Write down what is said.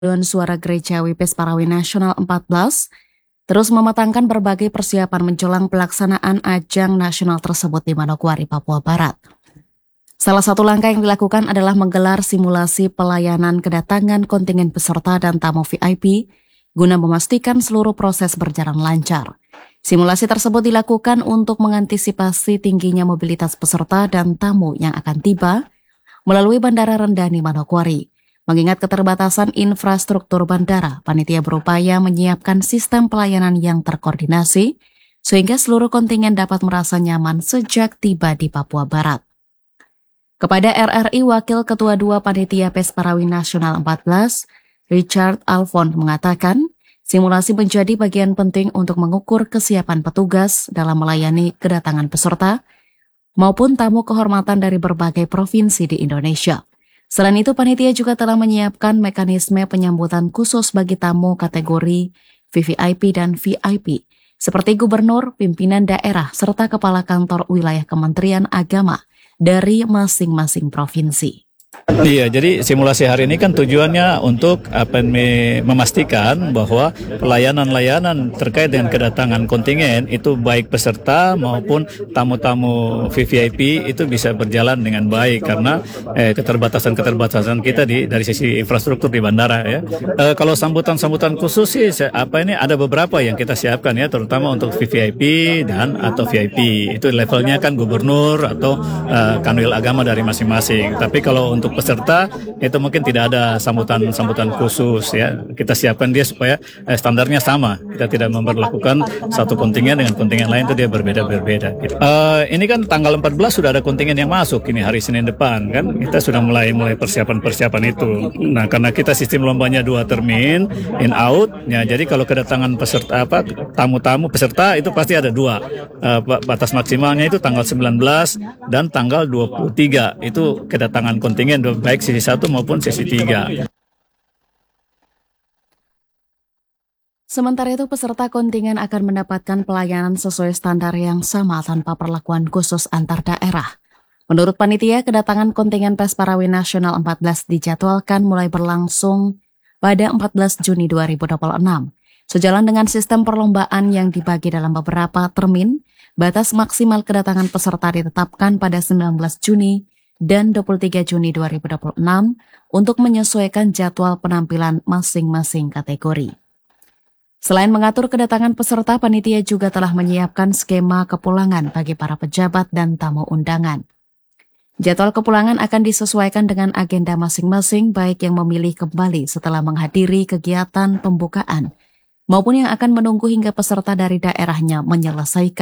Dewan Suara Gereja WPS Parawi Nasional 14 terus mematangkan berbagai persiapan menjelang pelaksanaan ajang nasional tersebut di Manokwari, Papua Barat. Salah satu langkah yang dilakukan adalah menggelar simulasi pelayanan kedatangan kontingen peserta dan tamu VIP guna memastikan seluruh proses berjalan lancar. Simulasi tersebut dilakukan untuk mengantisipasi tingginya mobilitas peserta dan tamu yang akan tiba melalui Bandara Rendani Manokwari. Mengingat keterbatasan infrastruktur bandara, panitia berupaya menyiapkan sistem pelayanan yang terkoordinasi sehingga seluruh kontingen dapat merasa nyaman sejak tiba di Papua Barat. Kepada RRI, Wakil Ketua 2 Panitia PES Parawi Nasional 14, Richard Alfon mengatakan, simulasi menjadi bagian penting untuk mengukur kesiapan petugas dalam melayani kedatangan peserta maupun tamu kehormatan dari berbagai provinsi di Indonesia. Selain itu, panitia juga telah menyiapkan mekanisme penyambutan khusus bagi tamu kategori VVIP dan VIP, seperti gubernur, pimpinan daerah, serta kepala kantor wilayah Kementerian Agama dari masing-masing provinsi. Iya, jadi simulasi hari ini kan tujuannya untuk memastikan bahwa pelayanan-layanan terkait dengan kedatangan kontingen itu baik peserta maupun tamu-tamu VVIP itu bisa berjalan dengan baik karena keterbatasan kita dari sisi infrastruktur di bandara ya. Kalau sambutan-sambutan khusus sih ini ada beberapa yang kita siapkan ya, terutama untuk VVIP dan atau VIP. Itu levelnya kan gubernur atau kanwil agama dari masing-masing. Tapi kalau untuk peserta itu mungkin tidak ada sambutan khusus ya. Kita siapkan dia supaya standarnya sama. Kita tidak memperlakukan satu kontingen dengan kontingen lain itu dia berbeda-berbeda. Gitu. Ini kan tanggal 14 sudah ada kontingen yang masuk ini hari Senin depan kan. Kita sudah mulai persiapan itu. Nah, karena kita sistem lombanya 2 termin in out ya. Jadi kalau kedatangan peserta tamu-tamu peserta itu pasti ada 2. Batas maksimalnya itu tanggal 19 dan tanggal 23 itu kedatangan kontingen baik sesi 1 maupun sesi 3. Sementara itu, peserta kontingen akan mendapatkan pelayanan sesuai standar yang sama tanpa perlakuan khusus antar daerah. Menurut panitia, kedatangan kontingen PES Parawi Nasional 14 dijadwalkan mulai berlangsung pada 14 Juni 2026. Sejalan dengan sistem perlombaan yang dibagi dalam beberapa termin, batas maksimal kedatangan peserta ditetapkan pada 19 Juni dan 23 Juni 2026 untuk menyesuaikan jadwal penampilan masing-masing kategori. Selain mengatur kedatangan peserta, panitia juga telah menyiapkan skema kepulangan bagi para pejabat dan tamu undangan. Jadwal kepulangan akan disesuaikan dengan agenda masing-masing, baik yang memilih kembali setelah menghadiri kegiatan pembukaan maupun yang akan menunggu hingga peserta dari daerahnya menyelesaikan